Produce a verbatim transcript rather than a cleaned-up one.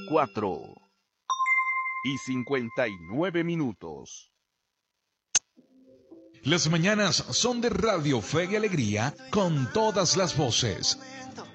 cuatro y cincuenta y nueve minutos. Las mañanas son de Radio Fe y Alegría con todas las voces.